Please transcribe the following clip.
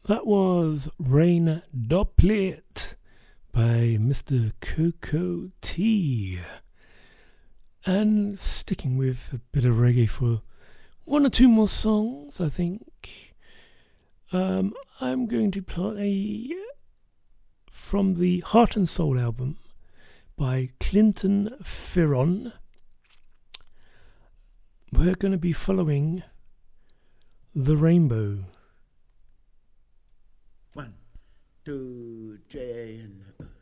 That was Rain Dopplet by Mr. Coco T. And sticking with a bit of reggae for one or two more songs, I think. I'm going to play from the Heart and Soul album by Clinton Ferron. We're going to be following The Rainbow. 1, 2, 3